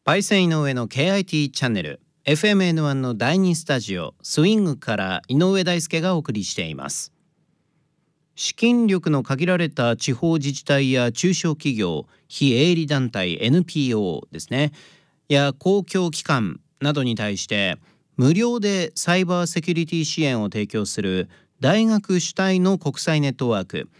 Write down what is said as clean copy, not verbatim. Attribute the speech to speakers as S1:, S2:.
S1: パイセン井上の KIT チャンネル FMN1 の第2スタジオスイングから井上大輔がお送りしています。資金力の限られた地方自治体や中小企業、非営利団体 NPO ですね、や公共機関などに対して無料でサイバーセキュリティ支援を提供する大学主体の国際ネットワーク